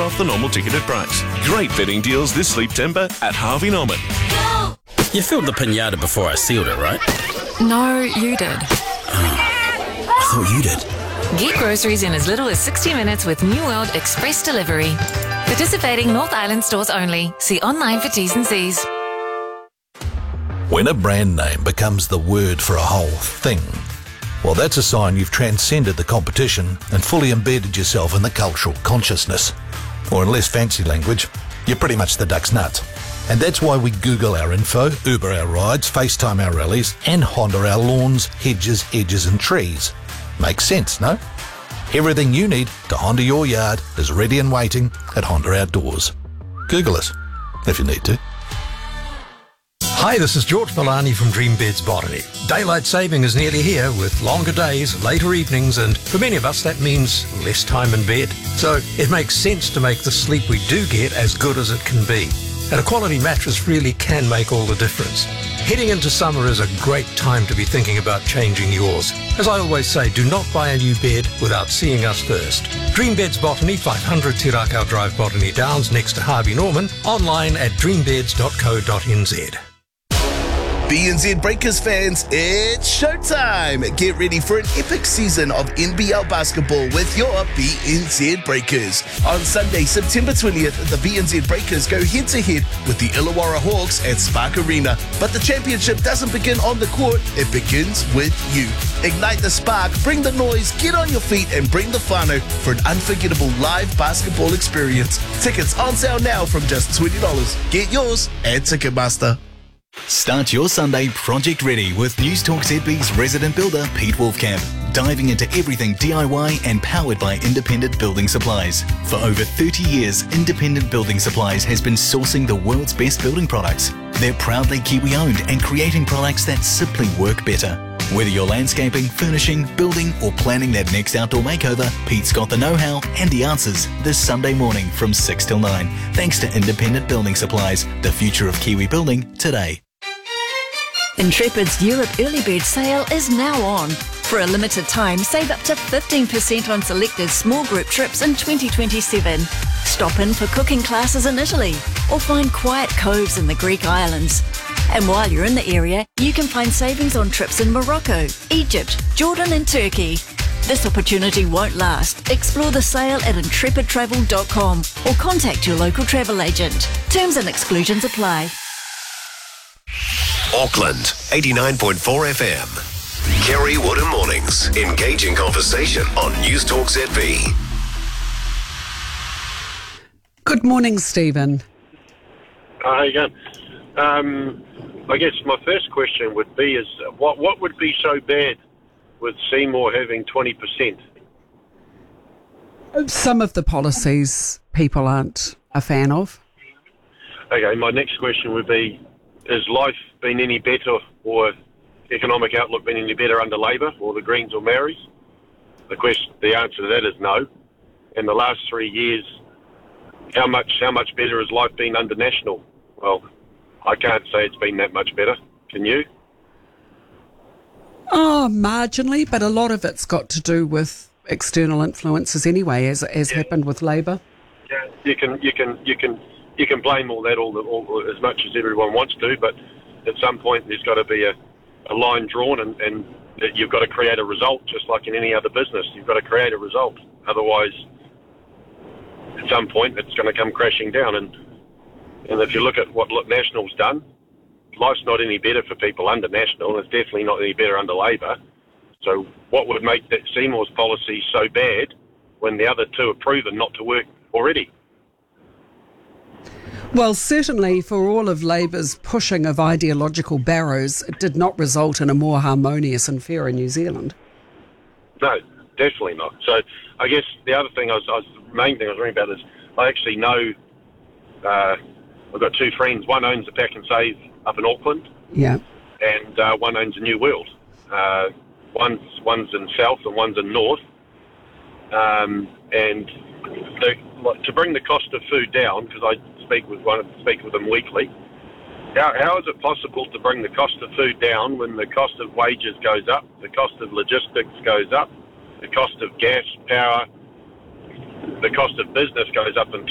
off the normal ticketed price. Great betting deals this September at Harvey Norman. You filled the pinata before I sealed it, right? No, you did. I thought you did. Get groceries in as little as 60 minutes with New World Express Delivery. Participating North Island stores only. See online for T's and C's. When a brand name becomes the word for a whole thing, well, that's a sign you've transcended the competition and fully embedded yourself in the cultural consciousness. Or in less fancy language, you're pretty much the duck's nut. And that's why we Google our info, Uber our rides, FaceTime our rallies, and Honda our lawns, hedges, edges and trees. Makes sense, no? Everything you need to Honda your yard is ready and waiting at Honda Outdoors. Google us if you need to. Hi, this is George Milani from Dream Beds Botany. Daylight saving is nearly here with longer days, later evenings, and for many of us that means less time in bed. So it makes sense to make the sleep we do get as good as it can be. And a quality mattress really can make all the difference. Heading into summer is a great time to be thinking about changing yours. As I always say, do not buy a new bed without seeing us first. Dream Beds Botany, 500 Te Rakau Drive, Botany Downs, next to Harvey Norman. Online at dreambeds.co.nz. BNZ Breakers fans, it's showtime! Get ready for an epic season of NBL basketball with your BNZ Breakers. On Sunday, September 20th, the BNZ Breakers go head-to-head with the Illawarra Hawks at Spark Arena. But the championship doesn't begin on the court, it begins with you. Ignite the spark, bring the noise, get on your feet and bring the whānau for an unforgettable live basketball experience. Tickets on sale now from just $20. Get yours at Ticketmaster. Start your Sunday project ready with News Talk ZB's resident builder Pete Wolfcamp, diving into everything DIY and powered by Independent Building Supplies. For over 30 years, Independent Building Supplies has been sourcing the world's best building products. They're proudly Kiwi owned and creating products that simply work better. Whether you're landscaping, furnishing, building or planning that next outdoor makeover, Pete's got the know-how and the answers this Sunday morning from 6 till 9. Thanks to Independent Building Supplies, the future of Kiwi building today. Intrepid's Europe Early Bird Sale is now on. For a limited time, save up to 15% on selected small group trips in 2027. Stop in for cooking classes in Italy or find quiet coves in the Greek islands. And while you're in the area, you can find savings on trips in Morocco, Egypt, Jordan and Turkey. This opportunity won't last. Explore the sale at intrepidtravel.com or contact your local travel agent. Terms and exclusions apply. Auckland, 89.4 FM. Kerry Woodham Mornings. Engaging conversation on News Talk ZB. Good morning, Stephen. How you going? I guess my first question would be is what would be so bad with Seymour having 20%? Some of the policies people aren't a fan of. Okay, my next question would be, has life been any better or economic outlook been any better under Labour or the Greens or Maoris? The answer to that is no. In the last 3 years, how much better has life been under National? Well, I can't say it's been that much better. Can you? Oh, marginally, but a lot of it's got to do with external influences anyway, as happened with Labour. Yeah, you can blame all that all as much as everyone wants to, but at some point there's got to be a line drawn, and that you've got to create a result, just like in any other business. You've got to create a result. Otherwise, at some point, it's going to come crashing down. And if you look at what National's done, life's not any better for people under National, and it's definitely not any better under Labour. So what would make that Seymour's policy so bad when the other two are proven not to work already? Well, certainly for all of Labour's pushing of ideological barrows, it did not result in a more harmonious and fairer New Zealand. No, definitely not. So I guess the other thing main thing I was reading about is I actually know, I've got two friends. One owns a Pack and Save up in Auckland. Yeah. And one owns a New World. One's in South and one's in North. And to bring the cost of food down, because I speak with them weekly, how is it possible to bring the cost of food down when the cost of wages goes up, the cost of logistics goes up, the cost of gas, power, the cost of business goes up in